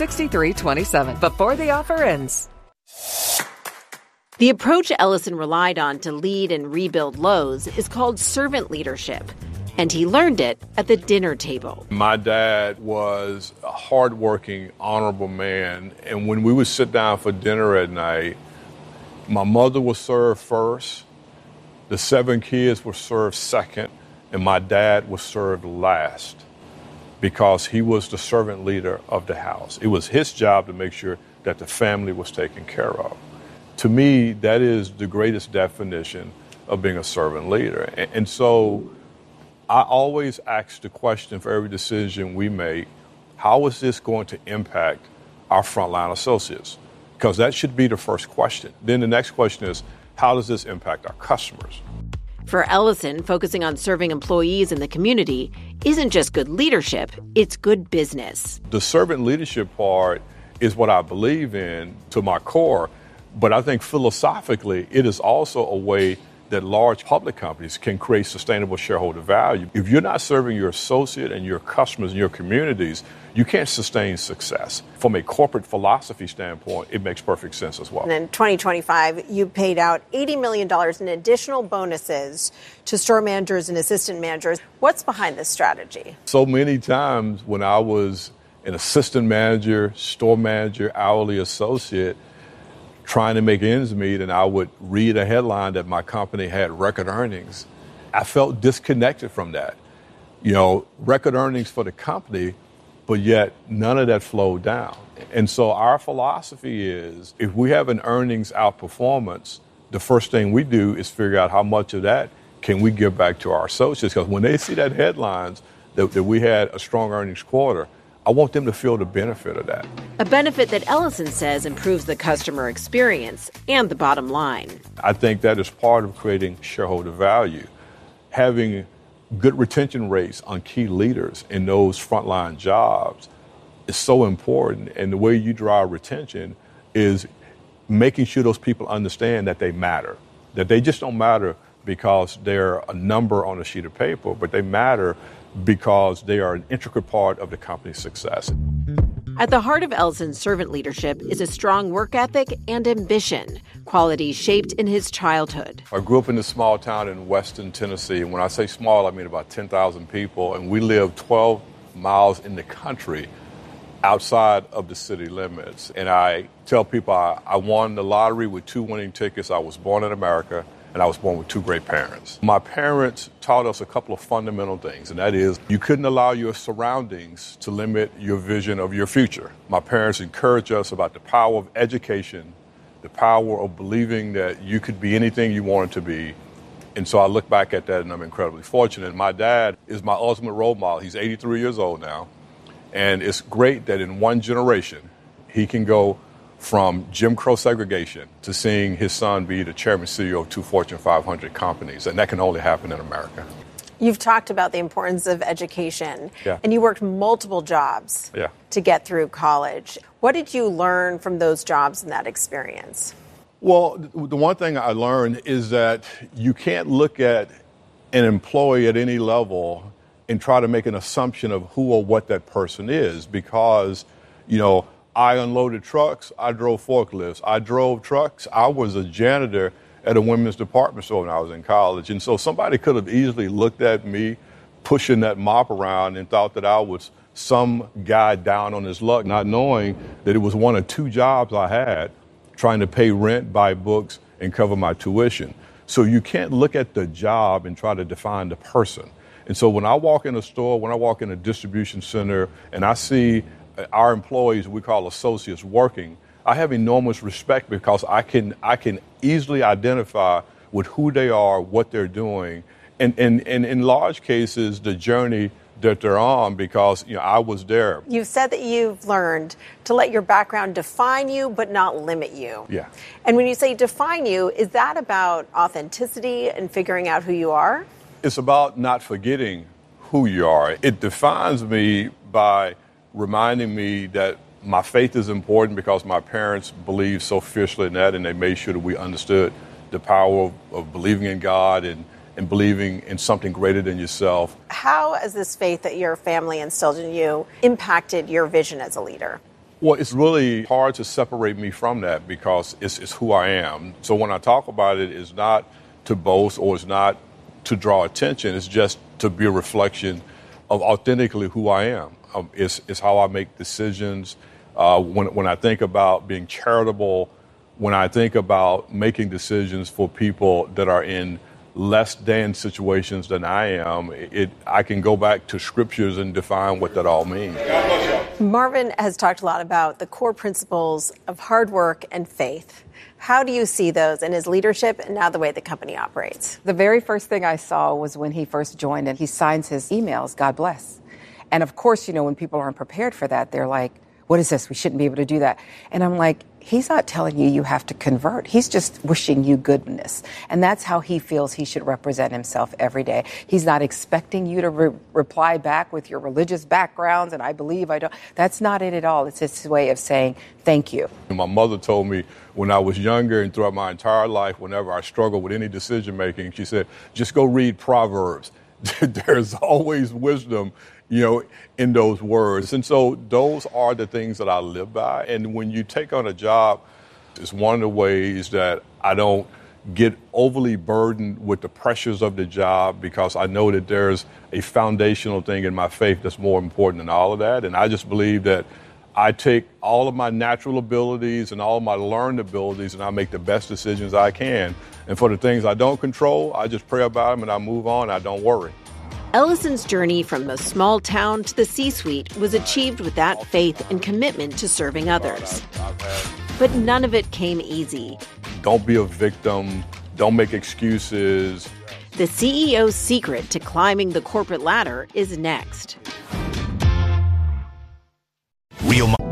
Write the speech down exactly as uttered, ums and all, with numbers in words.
six three two seven before the offer ends. The approach Ellison relied on to lead and rebuild Lowe's is called servant leadership, and he learned it at the dinner table. My dad was a hardworking, honorable man, and when we would sit down for dinner at night, my mother was served first, the seven kids were served second, and my dad was served last because he was the servant leader of the house. It was his job to make sure that the family was taken care of. To me, that is the greatest definition of being a servant leader. And, and so I always ask the question for every decision we make, how is this going to impact our frontline associates? Because that should be the first question. Then the next question is, how does this impact our customers? For Ellison, focusing on serving employees in the community isn't just good leadership, it's good business. The servant leadership part is what I believe in to my core. But I think philosophically, it is also a way that large public companies can create sustainable shareholder value. If you're not serving your associate and your customers and your communities, you can't sustain success. From a corporate philosophy standpoint, it makes perfect sense as well. And in twenty twenty-five, you paid out eighty million dollars in additional bonuses to store managers and assistant managers. What's behind this strategy? So many times when I was an assistant manager, store manager, hourly associate, trying to make ends meet, and I would read a headline that my company had record earnings, I felt disconnected from that. You know, record earnings for the company, but yet none of that flowed down. And so our philosophy is, if we have an earnings outperformance, the first thing we do is figure out how much of that can we give back to our associates. Because when they see that headlines that, that we had a strong earnings quarter, I want them to feel the benefit of that. A benefit that Ellison says improves the customer experience and the bottom line. I think that is part of creating shareholder value. Having good retention rates on key leaders in those frontline jobs is so important. And the way you drive retention is making sure those people understand that they matter, that they just don't matter because they're a number on a sheet of paper, but they matter because they are an intricate part of the company's success. At the heart of Ellison's servant leadership is a strong work ethic and ambition, qualities shaped in his childhood. I grew up in a small town in western Tennessee, and when I say small, I mean about ten thousand people, and we lived twelve miles in the country outside of the city limits. And I tell people I, I won the lottery with two winning tickets. I was born in America, and I was born with two great parents. My parents taught us a couple of fundamental things, and that is you couldn't allow your surroundings to limit your vision of your future. My parents encouraged us about the power of education, the power of believing that you could be anything you wanted to be. And so I look back at that, and I'm incredibly fortunate. My dad is my ultimate role model. He's eighty-three years old now, and it's great that in one generation he can go from Jim Crow segregation to seeing his son be the chairman C E O of two Fortune five hundred companies. And that can only happen in America. You've talked about the importance of education, yeah. and you worked multiple jobs yeah. to get through college. What did you learn from those jobs and that experience? Well, the one thing I learned is that you can't look at an employee at any level and try to make an assumption of who or what that person is because, you know, I unloaded trucks. I drove forklifts. I drove trucks. I was a janitor at a women's department store when I was in college. And so somebody could have easily looked at me pushing that mop around and thought that I was some guy down on his luck, not knowing that it was one of two jobs I had, trying to pay rent, buy books, and cover my tuition. So you can't look at the job and try to define the person. And so when I walk in a store, when I walk in a distribution center, and I see our employees, we call associates, working, I have enormous respect because I can I can easily identify with who they are, what they're doing, and, and, and in large cases, the journey that they're on because, you know, I was there. You've said that you've learned to let your background define you but not limit you. Yeah. And when you say define you, is that about authenticity and figuring out who you are? It's about not forgetting who you are. It defines me by reminding me that my faith is important because my parents believed so fiercely in that, and they made sure that we understood the power of, of believing in God and, and believing in something greater than yourself. How has this faith that your family instilled in you impacted your vision as a leader? Well, it's really hard to separate me from that because it's, it's who I am. So when I talk about it, it's not to boast or it's not to draw attention. It's just to be a reflection of authentically who I am. Um, it's, it's how I make decisions. Uh, when, when I think about being charitable, when I think about making decisions for people that are in less than situations than I am, it, I can go back to scriptures and define what that all means. Marvin has talked a lot about the core principles of hard work and faith. How do you see those in his leadership and now the way the company operates? The very first thing I saw was when he first joined and he signs his emails, God bless. And of course, you know, when people aren't prepared for that, they're like, what is this? We shouldn't be able to do that. And I'm like, he's not telling you you have to convert. He's just wishing you goodness. And that's how he feels he should represent himself every day. He's not expecting you to re- reply back with your religious backgrounds and I believe I don't. That's not it at all. It's his way of saying thank you. My mother told me when I was younger and throughout my entire life, whenever I struggled with any decision making, she said, just go read Proverbs. There's always wisdom, you know, in those words. And so those are the things that I live by. And when you take on a job, it's one of the ways that I don't get overly burdened with the pressures of the job because I know that there's a foundational thing in my faith that's more important than all of that. And I just believe that I take all of my natural abilities and all of my learned abilities and I make the best decisions I can. And for the things I don't control, I just pray about them and I move on. I don't worry. Ellison's journey from the small town to the C-suite was achieved with that faith and commitment to serving others. But none of it came easy. Don't be a victim. Don't make excuses. The C E O's secret to climbing the corporate ladder is next. Real